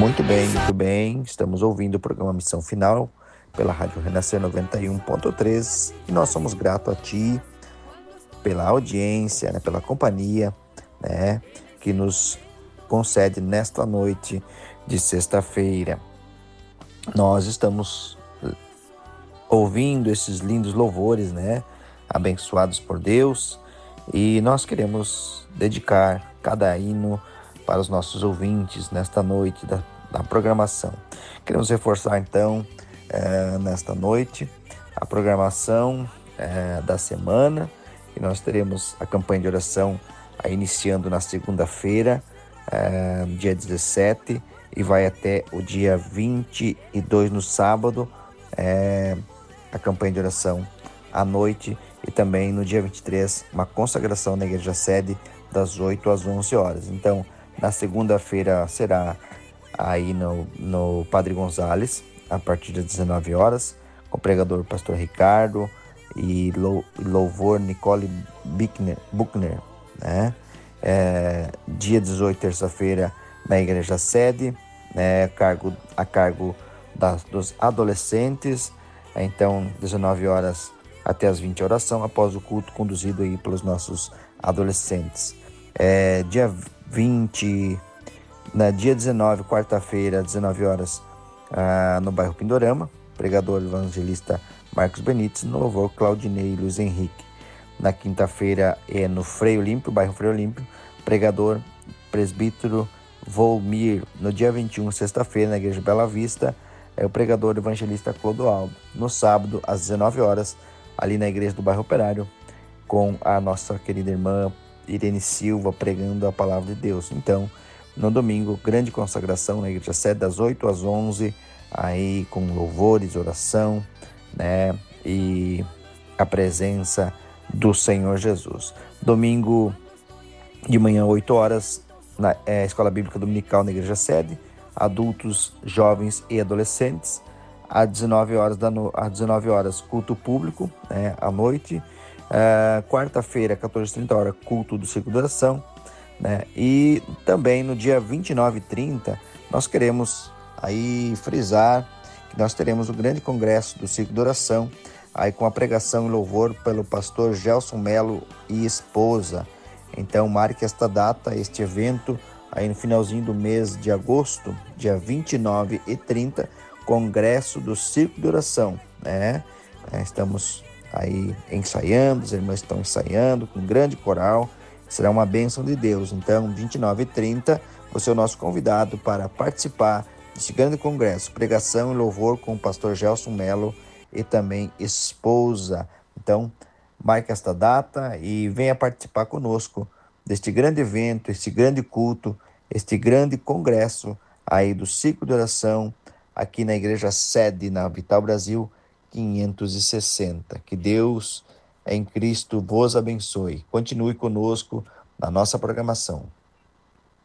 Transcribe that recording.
Muito bem, muito bem. Estamos ouvindo o programa Missão Final pela Rádio Renascer 91.3 e nós somos gratos a Ti pela audiência, né, pela companhia, né, que nos concede nesta noite de sexta-feira. Nós estamos ouvindo esses lindos louvores, né, abençoados por Deus, e nós queremos dedicar cada hino para os nossos ouvintes nesta noite da programação. Queremos reforçar então nesta noite a programação da semana, e nós teremos a campanha de oração iniciando na segunda-feira, dia 17, e vai até o dia 22 no sábado, a campanha de oração à noite, e também no dia 23 uma consagração na igreja sede das 8 às 11 horas. Então, na segunda-feira será aí no Padre Gonzales, a partir das 19 horas, com o pregador Pastor Ricardo e louvor Nicole Buchner, né? Dia 18, terça-feira, na igreja sede, né? a cargo dos adolescentes. Então, 19 horas até as 20 oração, após o culto conduzido aí pelos nossos adolescentes. Dia 20, dia 19, quarta-feira, 19 horas, no bairro Pindorama, pregador evangelista Marcos Benites, no louvor Claudinei e Luiz Henrique. Na quinta-feira no Frei Olímpio, bairro Frei Olímpio, pregador presbítero Volmir. No dia 21, sexta-feira, na igreja Bela Vista, o pregador evangelista Clodoaldo. No sábado, às 19 horas, ali na igreja do bairro Operário, com a nossa querida irmã Irene Silva pregando a palavra de Deus. Então, no domingo, grande consagração na igreja sede das 8 às 11, aí com louvores, oração, né, e a presença do Senhor Jesus. Domingo de manhã, 8 horas, na Escola Bíblica Dominical na igreja sede, adultos, jovens e adolescentes. Às 19 horas, culto público, né, à noite. Quarta-feira, 14h30 horas, culto do Círculo de Oração, né? E também no dia 29 e 30, nós queremos aí frisar que nós teremos o grande congresso do Círculo de Oração, aí com a pregação e louvor pelo pastor Gelson Melo e esposa. Então, marque esta data, este evento, aí no finalzinho do mês de agosto, dia 29 e 30, congresso do Círculo de Oração, né? Estamos aí ensaiando, os irmãos estão ensaiando com um grande coral, será uma bênção de Deus. Então, 29 e 30, você é o nosso convidado para participar desse grande congresso, pregação e louvor com o pastor Gelson Melo e também esposa. Então, marque esta data e venha participar conosco deste grande evento, este grande culto, este grande congresso aí do Círculo de Oração, aqui na igreja sede, na Vital Brasil 560. Que Deus em Cristo vos abençoe. Continue conosco na nossa programação.